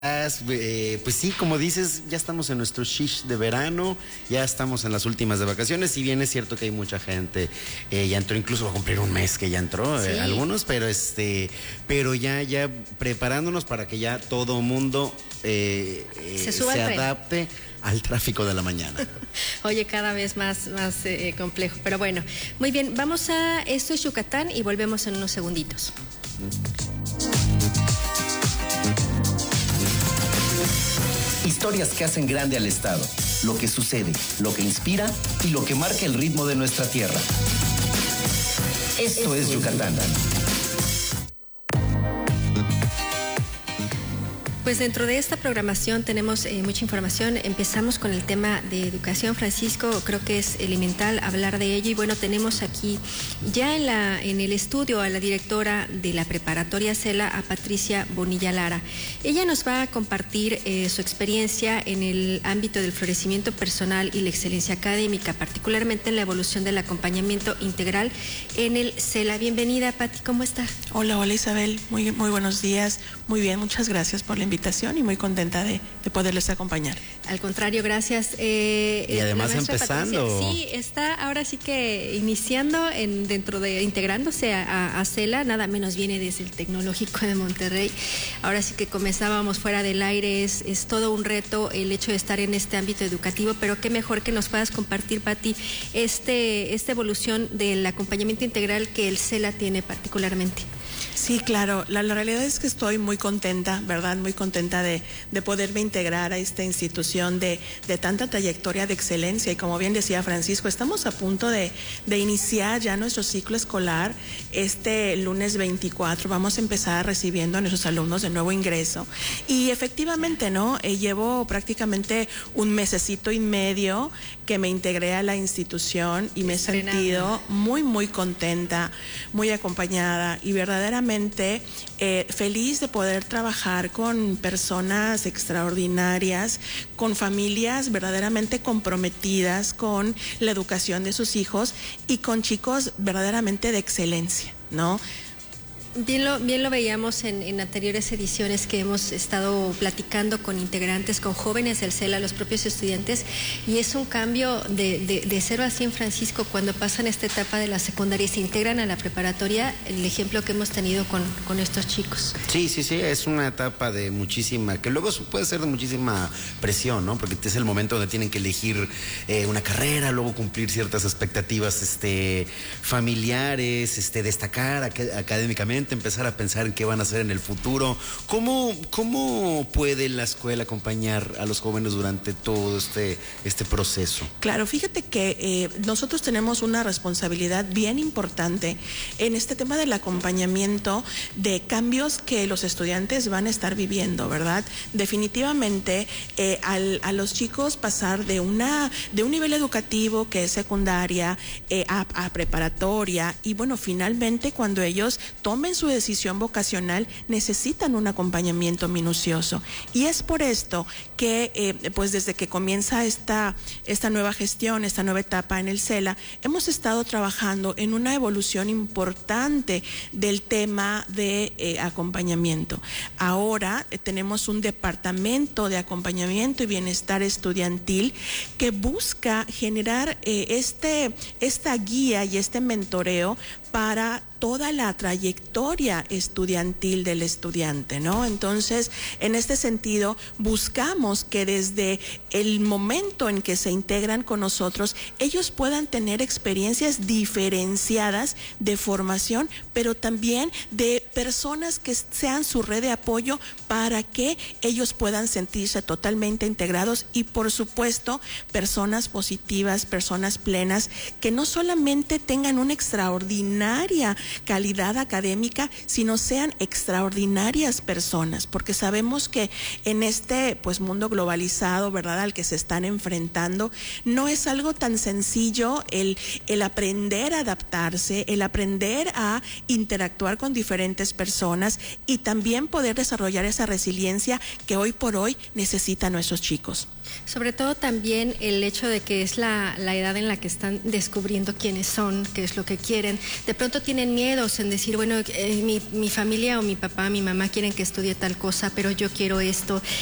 Pues sí, como dices, ya estamos en nuestro shish de verano, ya estamos en las últimas de vacaciones. Si bien es cierto que hay mucha gente, ya entró, incluso va a cumplir un mes que ya entró, sí. Algunos, pero ya preparándonos para que ya todo mundo se adapte al tráfico de la mañana. Oye, cada vez más complejo, pero bueno, muy bien, vamos a Esto es Yucatán y volvemos en unos segunditos. Historias que hacen grande al Estado, lo que sucede, lo que inspira y lo que marca el ritmo de nuestra tierra. Esto es Yucatán. Pues dentro de esta programación tenemos mucha información. Empezamos con el tema de educación, Francisco. Creo que es elemental hablar de ello. Y bueno, tenemos aquí ya en el estudio a la directora de la preparatoria CELA, a Patricia Bonilla Lara. Ella nos va a compartir su experiencia en el ámbito del florecimiento personal y la excelencia académica, particularmente en la evolución del acompañamiento integral en el CELA. Bienvenida, Pati, ¿cómo está? Hola Isabel, muy buenos días. Muy bien, muchas gracias por la invitación y muy contenta de poderles acompañar. Al contrario, gracias. Y además empezando. Patricia, sí, está ahora sí que iniciando integrándose a CELA, nada menos viene desde el Tecnológico de Monterrey. Ahora sí que comenzábamos fuera del aire, es todo un reto el hecho de estar en este ámbito educativo, pero qué mejor que nos puedas compartir, Pati, esta evolución del acompañamiento integral que el CELA tiene particularmente. Sí, claro, la realidad es que estoy muy contenta, ¿verdad? Muy contenta de poderme integrar a esta institución de tanta trayectoria de excelencia y como bien decía Francisco, estamos a punto de iniciar ya nuestro ciclo escolar. Este lunes 24 vamos a empezar recibiendo a nuestros alumnos de nuevo ingreso y efectivamente, ¿no? Llevo prácticamente un mesecito y medio que me integré a la institución y me he sentido muy contenta, muy acompañada y verdaderamente feliz de poder trabajar con personas extraordinarias, con familias verdaderamente comprometidas con la educación de sus hijos y con chicos verdaderamente de excelencia, ¿no? Bien lo veíamos en anteriores ediciones que hemos estado platicando con integrantes, con jóvenes del CELA, los propios estudiantes, y es un cambio de 0 a 100, Francisco, cuando pasan esta etapa de la secundaria y se integran a la preparatoria, el ejemplo que hemos tenido con estos chicos. Sí, es una etapa de muchísima, que luego puede ser de muchísima presión, ¿no? Porque es el momento donde tienen que elegir una carrera, luego cumplir ciertas expectativas familiares, destacar académicamente, empezar a pensar en qué van a hacer en el futuro. ¿Cómo puede la escuela acompañar a los jóvenes durante todo este proceso? Claro, fíjate que nosotros tenemos una responsabilidad bien importante en este tema del acompañamiento de cambios que los estudiantes van a estar viviendo, ¿verdad? Definitivamente a los chicos pasar de un nivel educativo que es secundaria a preparatoria y bueno, finalmente cuando ellos tomen su decisión vocacional necesitan un acompañamiento minucioso y es por esto que pues desde que comienza esta nueva gestión, esta nueva etapa en el CELA, hemos estado trabajando en una evolución importante del tema de acompañamiento. Ahora tenemos un departamento de acompañamiento y bienestar estudiantil que busca generar esta guía y este mentoreo para toda la trayectoria estudiantil del estudiante, ¿no? Entonces, en este sentido, buscamos que desde el momento en que se integran con nosotros, ellos puedan tener experiencias diferenciadas de formación, pero también de personas que sean su red de apoyo para que ellos puedan sentirse totalmente integrados y, por supuesto, personas positivas, personas plenas, que no solamente tengan una extraordinaria calidad académica, sino sean extraordinarias personas, porque sabemos que en este mundo globalizado, ¿verdad?, al que se están enfrentando, no es algo tan sencillo el aprender a adaptarse, el aprender a interactuar con diferentes personas y también poder desarrollar esa resiliencia que hoy por hoy necesitan nuestros chicos. Sobre todo también el hecho de que es la edad en la que están descubriendo quiénes son, qué es lo que quieren. De pronto tienen miedos en decir, bueno, mi familia o mi papá, mi mamá quieren que estudie tal cosa, pero yo quiero esto.